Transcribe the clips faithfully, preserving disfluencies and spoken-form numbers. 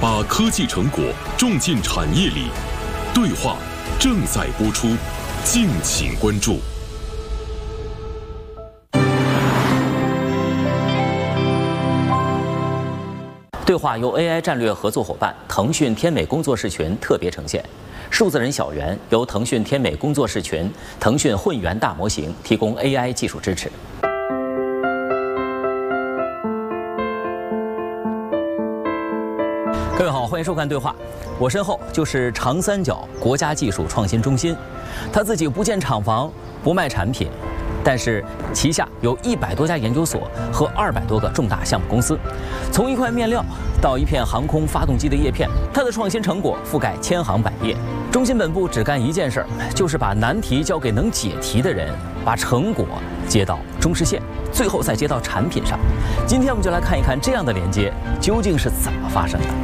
把科技成果种进产业里，对话正在播出，敬请关注。 对话由 A I 战略合作伙伴腾讯天美工作室群特别呈现，数字人小猿由腾讯天美工作室群、腾讯混元大模型提供 A I 技术支持。各位好，欢迎收看对话。我身后就是长三角国家技术创新中心，他自己不建厂房，不卖产品。但是旗下有一百多家研究所和二百多个重大项目公司，从一块面料到一片航空发动机的叶片，它的创新成果覆盖千行百业。中心本部只干一件事儿，就是把难题交给能解题的人，把成果接到中实现，最后再接到产品上。今天我们就来看一看这样的连接究竟是怎么发生的。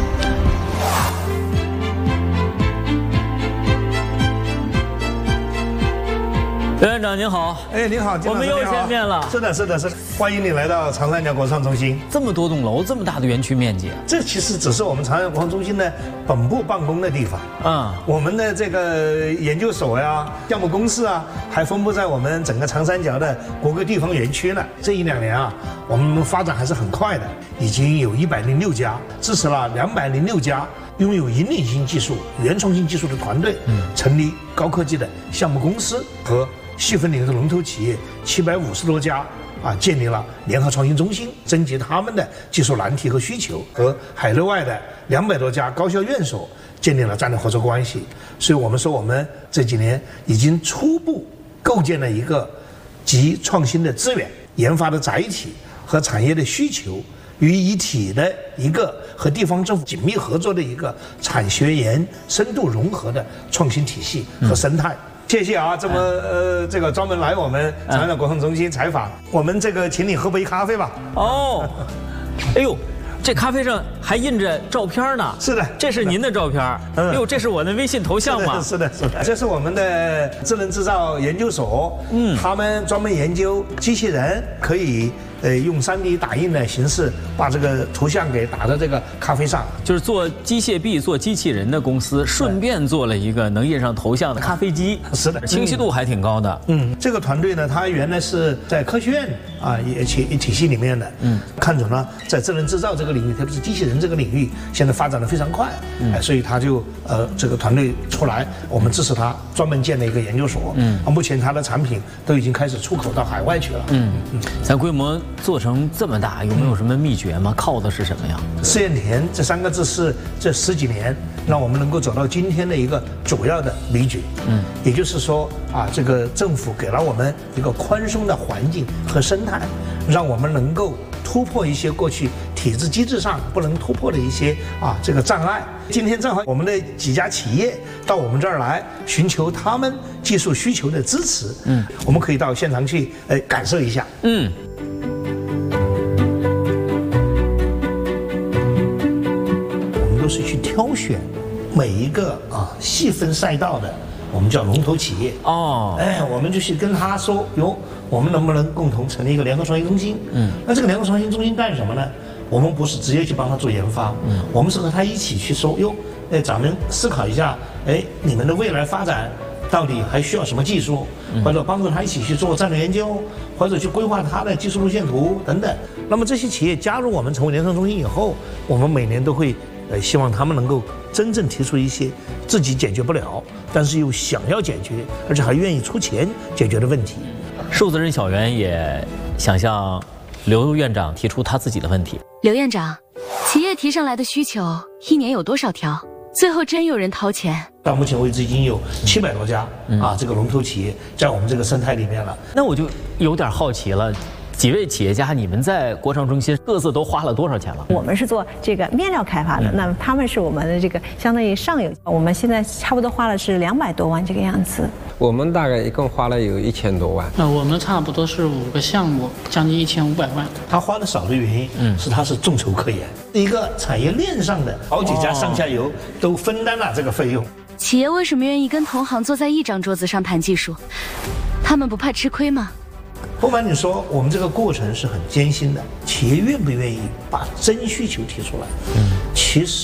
刘院长您好， 哎，您好， 我们又见面了。 是的，是的，是的，欢迎你来到长三角国创中心。 这么多栋楼，这么大的园区面积， 这其实只是我们长三角国创中心的本部办公的地方啊。我们的这个研究所呀、项目公司啊，还分布在我们整个长三角的各个地方园区呢。这一两年啊，我们发展还是很快的，已经有一百零六家，支持了两百零六家拥有引领性技术、原创性技术的团队，嗯，成立高科技的项目公司和细分领域的龙头企业七百五十多家啊，建立了联合创新中心，征集他们的技术难题和需求，和海内外的两百多家高校院所建立了战略合作关系。所以我们说，我们这几年已经初步构建了一个集创新的资源、研发的载体和产业的需求于一体的一个和地方政府紧密合作的一个产学研深度融合的创新体系和生态。嗯，谢谢啊，这么呃，这个专门来我们长三角国创中心采访，我们这个请你喝杯咖啡吧。 哦，哎呦，这咖啡上还印着照片呢。 是的， 这是您的照片。嗯，哎呦，这是我的微信头像吗？ 是的，是的，这是我们的智能制造研究所。嗯，他们专门研究机器人可以呃用 三 D 打印的形式把这个图像给打在这个咖啡上， 就是做机械臂、做机器人的公司，顺便做了一个能印上头像的咖啡机。 是的， 清晰度还挺高的。 嗯，这个团队呢，它原来是在科学院啊也体体系里面的，嗯，看准了在智能制造这个领域，特别是机器人这个领域，现在发展的非常快，嗯，所以他就呃这个团队出来，我们支持他专门建了一个研究所，嗯，啊，目前他的产品都已经开始出口到海外去了，嗯嗯，咱规模做成这么大，有没有什么秘诀吗？靠的是什么呀？ 试验田这三个字是这十几年让我们能够走到今天的一个主要的秘诀。嗯，也就是说啊，这个政府给了我们一个宽松的环境和生态，让我们能够突破一些过去体制机制上不能突破的一些啊这个障碍。今天正好我们的几家企业到我们这儿来寻求他们技术需求的支持。嗯，我们可以到现场去呃感受一下。嗯。都是去挑选每一个啊细分赛道的，我们叫龙头企业哦，哎，我们就去跟他说，哟，我们能不能共同成立一个联合创新中心？嗯，那这个联合创新中心干什么呢？我们不是直接去帮他做研发，嗯，我们是和他一起去说，哟，哎，咱们思考一下，哎，你们的未来发展到底还需要什么技术，或者帮助他一起去做战略研究，或者去规划他的技术路线图等等。那么这些企业加入我们成为联合中心以后，我们每年都会呃希望他们能够真正提出一些自己解决不了，但是又想要解决，而且还愿意出钱解决的问题。 数字人小猿也想向刘院长提出他自己的问题。 刘院长，企业提上来的需求一年有多少条？最后真有人掏钱？ 到目前为止已经有七百多家、嗯、啊，这个龙头企业在我们这个生态里面了。 那我就有点好奇了。几位企业家，你们在国创中心各自都花了多少钱了？ 我们是做这个面料开发的，嗯、那么他们是我们的这个相当于上游，我们现在差不多花了是两百多万这个样子。 我们大概一共花了有一千多万。 那我们差不多是五个项目，将近一千五百万。 他花的少的原因，嗯，是他是众筹科研，一个产业链上的好几家上下游都分担了这个费用。 企业为什么愿意跟同行坐在一张桌子上谈技术？他们不怕吃亏吗？ 不瞒你说，我们这个过程是很艰辛的。企业愿不愿意把真需求提出来？嗯，其实。